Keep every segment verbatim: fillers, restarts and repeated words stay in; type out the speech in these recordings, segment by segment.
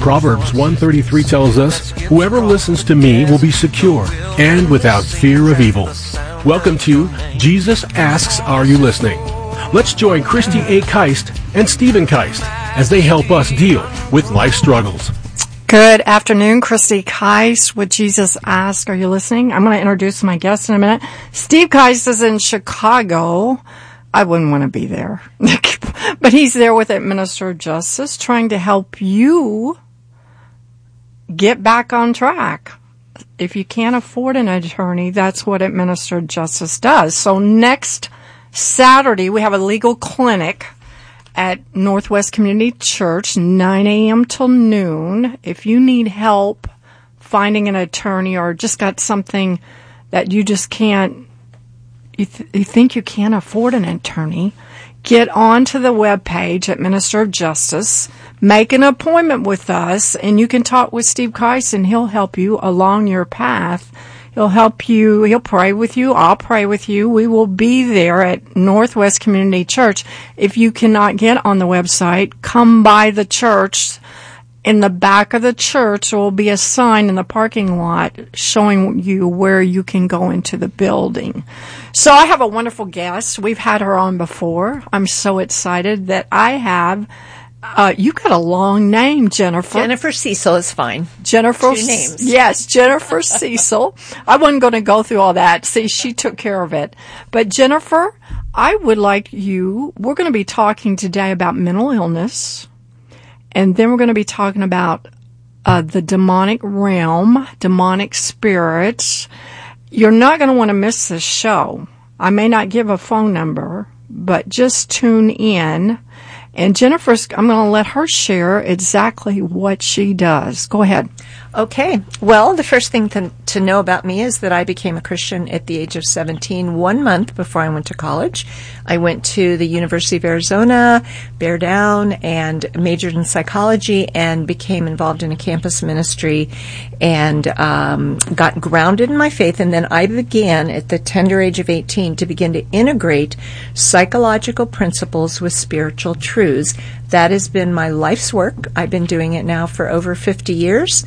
Proverbs one thirty-three tells us, "Whoever listens to me will be secure and without fear of evil." Welcome to Jesus Asks, Are You Listening? Let's join Christy A. Keist and Stephen Keist as they help us deal with life struggles. Good afternoon, Christy Keist with Jesus Ask, Are You Listening? I'm going to introduce my guest in a minute. Steve Keist is in Chicago. I wouldn't want to be there. But he's there with Minister of Justice, trying to help you get back on track. If you can't afford an attorney, that's what Minister of Justice does. So next Saturday, we have a legal clinic at Northwest Community Church, nine a.m. till noon. If you need help finding an attorney or just got something that you just can't, you, th- you think you can't afford an attorney, get onto the webpage at Minister of Justice, make an appointment with us, and you can talk with Steve Keist, and he'll help you along your path. He'll help you. He'll pray with you. I'll pray with you. We will be there at Northwest Community Church. If you cannot get on the website, come by the church. In the back of the church, there will be a sign in the parking lot showing you where you can go into the building. So I have a wonderful guest. We've had her on before. I'm so excited that I have Uh, you got a long name, Jennifer. Jennifer Cecil is fine. Jennifer. Two names. Yes, Jennifer Cecil. I wasn't going to go through all that. See, she took care of it. But Jennifer, I would like you, we're going to be talking today about mental illness. And then we're going to be talking about uh, the demonic realm, demonic spirits. You're not going to want to miss this show. I may not give a phone number, but just tune in. And Jennifer's, I'm going to let her share exactly what she does. Go ahead. Okay. Well, the first thing to, to know about me is that I became a Christian at the age of seventeen, one month before I went to college. I went to the University of Arizona, Bear Down, and majored in psychology and became involved in a campus ministry and um, got grounded in my faith. And then I began at the tender age of eighteen to begin to integrate psychological principles with spiritual truths. That has been my life's work. I've been doing it now for over fifty years.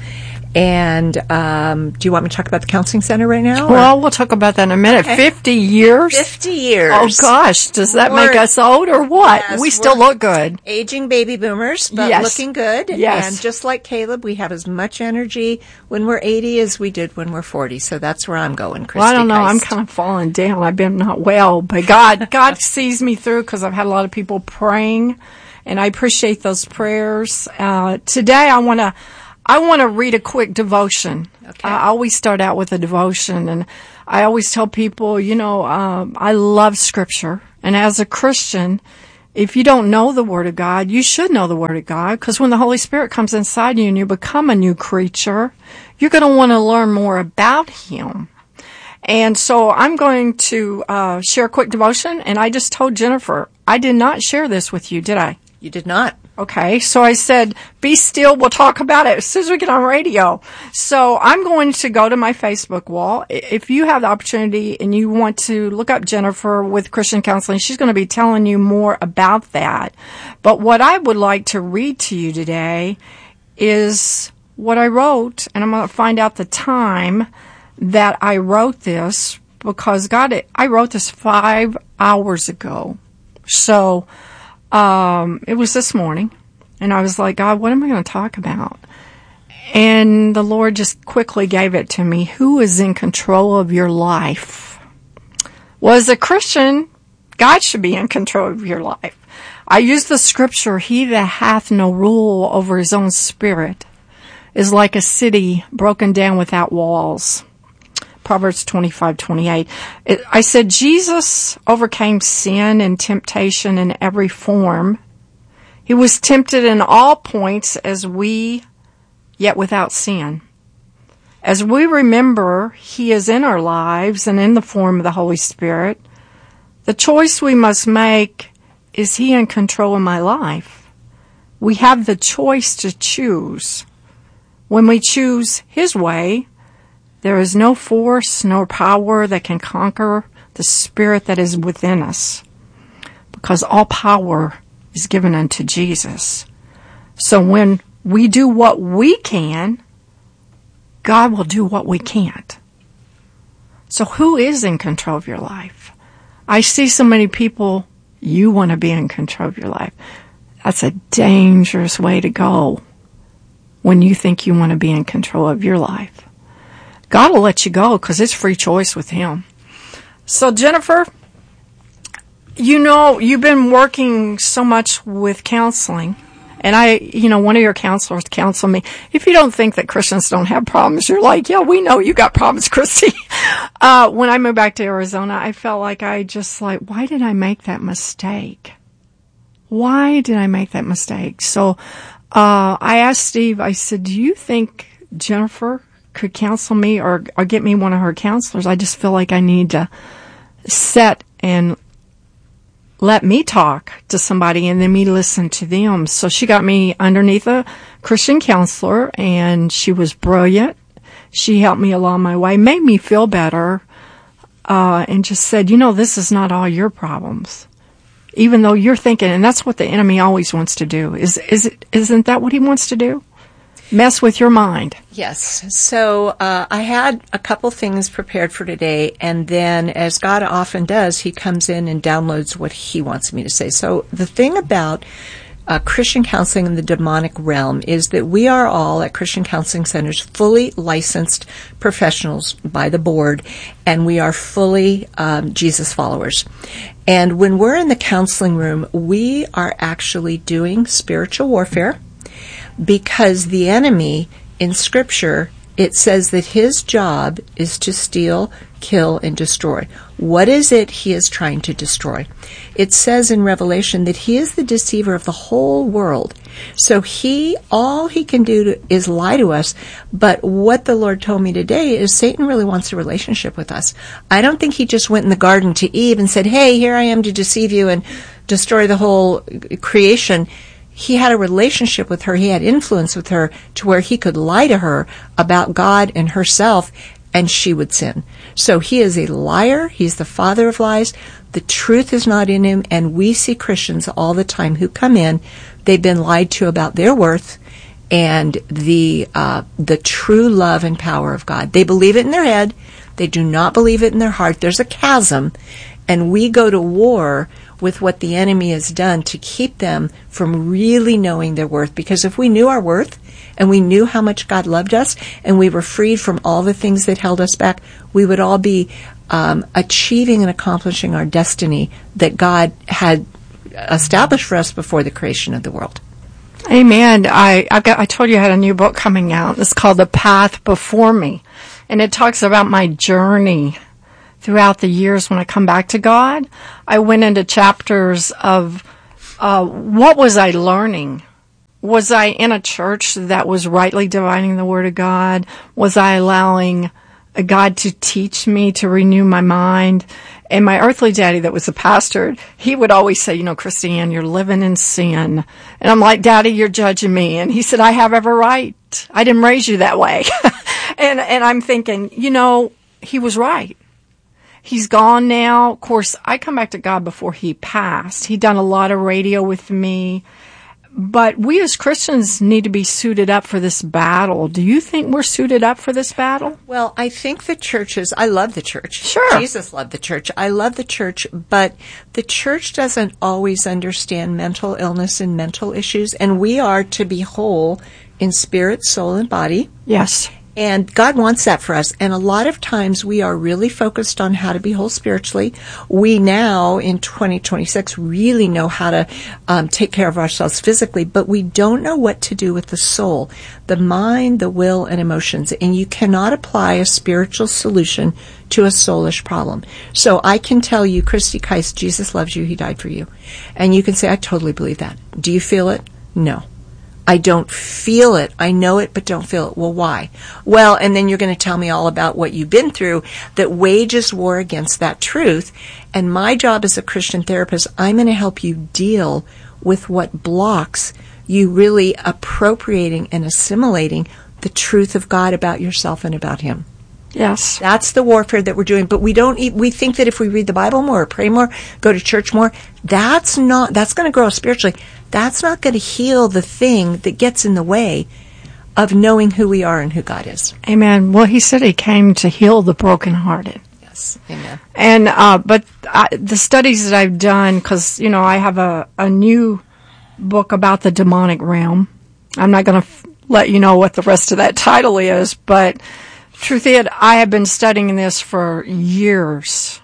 And um, do you want me to talk about the counseling center right now? Well, we'll talk about that in a minute. Okay. fifty years? fifty years. Oh, gosh. Does that We're, make us old or what? Yes, we still look good. Aging baby boomers, but yes. looking good. Yes. And just like Caleb, we have as much energy when we're eighty as we did when we're forty. So that's where I'm going, Christy. Well, I don't know. Keist. I'm kind of falling down. I've been not well. But God, God sees me through because I've had a lot of people praying. And I appreciate those prayers. Uh, today I want to, I want to read a quick devotion. Okay. I always start out with a devotion, and I always tell people, you know, um, I love Scripture. And as a Christian, if you don't know the Word of God, you should know the Word of God, because when the Holy Spirit comes inside you and you become a new creature, you're going to want to learn more about Him. And so I'm going to uh, share a quick devotion, and I just told Jennifer, I did not share this with you, did I? You did not. Okay, so I said, be still, we'll talk about it as soon as we get on radio. So I'm going to go to my Facebook wall. If you have the opportunity and you want to look up Jennifer with Christian Counseling, she's going to be telling you more about that. But what I would like to read to you today is what I wrote, and I'm going to find out the time that I wrote this, because God, I wrote this five hours ago. So Um, it was this morning, and I was like, God, what am I going to talk about? And the Lord just quickly gave it to me. Who is in control of your life? Well, as a Christian, God should be in control of your life. I use the scripture, he that hath no rule over his own spirit is like a city broken down without walls. Proverbs twenty-five twenty-eight. I said Jesus overcame sin and temptation in every form. He was tempted in all points as we, yet without sin. As we remember He is in our lives and in the form of the Holy Spirit, the choice we must make is He in control of my life? We have the choice to choose. When we choose His way, there is no force nor power that can conquer the Spirit that is within us, because all power is given unto Jesus. So when we do what we can, God will do what we can't. So who is in control of your life? I see so many people, you want to be in control of your life. That's a dangerous way to go when you think you want to be in control of your life. God will let you go because it's free choice with Him. So Jennifer, you know, you've been working so much with counseling. And I, you know, one of your counselors counseled me. If you don't think that Christians don't have problems, you're like, yeah, we know you got problems, Christy. Uh, when I moved back to Arizona, I felt like I just like, why did I make that mistake? Why did I make that mistake? So, uh, I asked Steve, I said, do you think Jennifer could counsel me or, or get me one of her counselors? I just feel like I need to sit and let me talk to somebody and then me listen to them. So she got me underneath a Christian counselor, and she was brilliant. She helped me along my way, made me feel better, uh, and just said, you know, this is not all your problems. Even though you're thinking, and that's what the enemy always wants to do. Is, is it, isn't that what he wants to do? Mess with your mind. Yes. So uh, I had a couple things prepared for today, and then, as God often does, He comes in and downloads what He wants me to say. So the thing about uh, Christian counseling in the demonic realm is that we are all at Christian counseling centers fully licensed professionals by the board, and we are fully um, Jesus followers. And when we're in the counseling room, we are actually doing spiritual warfare. Because the enemy, in Scripture, it says that his job is to steal, kill, and destroy. What is it he is trying to destroy? It says in Revelation that he is the deceiver of the whole world. So he, all he can do to, is lie to us. But what the Lord told me today is Satan really wants a relationship with us. I don't think he just went in the garden to Eve and said, hey, here I am to deceive you and destroy the whole creation. He had a relationship with her. He had influence with her to where he could lie to her about God and herself, and she would sin. So he is a liar. He's the father of lies. The truth is not in him, and we see Christians all the time who come in. They've been lied to about their worth and the uh, the true love and power of God. They believe it in their head. They do not believe it in their heart. There's a chasm, and we go to war with what the enemy has done to keep them from really knowing their worth. Because if we knew our worth and we knew how much God loved us and we were freed from all the things that held us back, we would all be um, achieving and accomplishing our destiny that God had established for us before the creation of the world. Amen. I I've got, I told you I had a new book coming out. It's called The Path Before Me. And it talks about my journey throughout the years when I come back to God. I went into chapters of uh, what was I learning? Was I in a church that was rightly dividing the Word of God? Was I allowing God to teach me, to renew my mind? And my earthly daddy that was a pastor, he would always say, you know, Christiane, you're living in sin. And I'm like, Daddy, you're judging me. And he said, I have every right. I didn't raise you that way. and and I'm thinking, you know, he was right. He's gone now. Of course, I come back to God before he passed. He'd done a lot of radio with me. But we as Christians need to be suited up for this battle. Do you think we're suited up for this battle? Well, I think the churches, I love the church. Sure. Jesus loved the church. I love the church, but the church doesn't always understand mental illness and mental issues, and we are to be whole in spirit, soul, and body. Yes. And God wants that for us. And a lot of times we are really focused on how to be whole spiritually. We now, in twenty twenty-six, really know how to um, take care of ourselves physically, but we don't know what to do with the soul, the mind, the will, and emotions. And you cannot apply a spiritual solution to a soulish problem. So I can tell you, Christy Keiss, Jesus loves you. He died for you. And you can say, I totally believe that. Do you feel it? No. I don't feel it. I know it, but don't feel it. Well, why? Well, and then you're going to tell me all about what you've been through that wages war against that truth. And my job as a Christian therapist, I'm going to help you deal with what blocks you really appropriating and assimilating the truth of God about yourself and about Him. Yes. That's the warfare that we're doing. But we don't, e- we think that if we read the Bible more, or pray more, go to church more, that's not, that's going to grow us spiritually. That's not going to heal the thing that gets in the way of knowing who we are and who God is. Amen. Well, he said he came to heal the brokenhearted. Yes. Amen. And, uh, but I, the studies that I've done, because, you know, I have a, a new book about the demonic realm. I'm not going to f- let you know what the rest of that title is, but truth is, I have been studying this for years.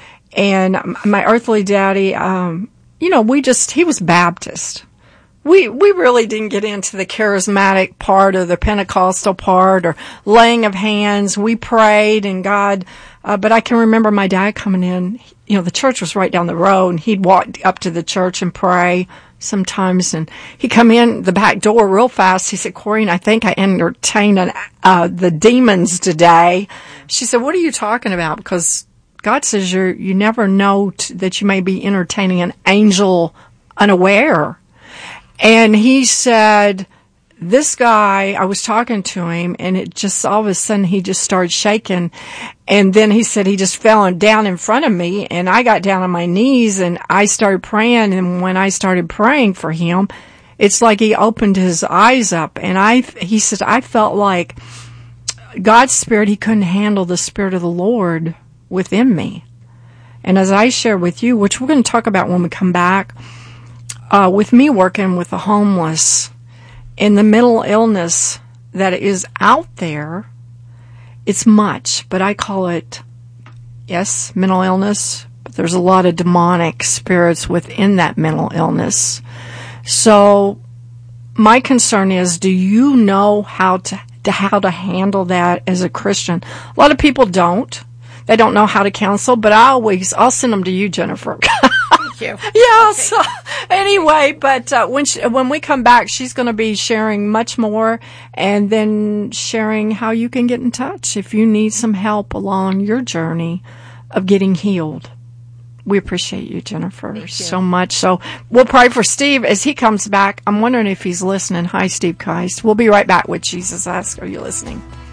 And my earthly daddy, um, you know, we just, he was Baptist. We, we really didn't get into the charismatic part or the Pentecostal part or laying of hands. We prayed and God, uh, but I can remember my dad coming in, you know, the church was right down the road and he'd walk up to the church and pray sometimes, and he'd come in the back door real fast. He said, Corrine, I think I entertained an, uh, the demons today. She said, what are you talking about? Because God says you you never know t- that you may be entertaining an angel unaware. And he said, this guy, I was talking to him, and it just all of a sudden he just started shaking. And then he said he just fell down in front of me, and I got down on my knees and I started praying. And when I started praying for him, it's like he opened his eyes up. And I, he said, I felt like God's Spirit, he couldn't handle the Spirit of the Lord within me. And as I share with you, which we're going to talk about when we come back, uh, with me working with the homeless and the mental illness that is out there, it's much, but I call it, yes, mental illness, but there's a lot of demonic spirits within that mental illness. So my concern is, do you know how to, to how to handle that as a Christian? A lot of people don't. They don't know how to counsel, but I always, I'll send them to you, Jennifer. Thank you. Yeah. Okay. So anyway, but uh, when she, when we come back, she's going to be sharing much more, and then sharing how you can get in touch if you need some help along your journey of getting healed. We appreciate you, Jennifer, Thank you. so much. So we'll pray for Steve as he comes back. I'm wondering if he's listening. Hi, Steve Keist. We'll be right back with Jesus Ask. Are you listening?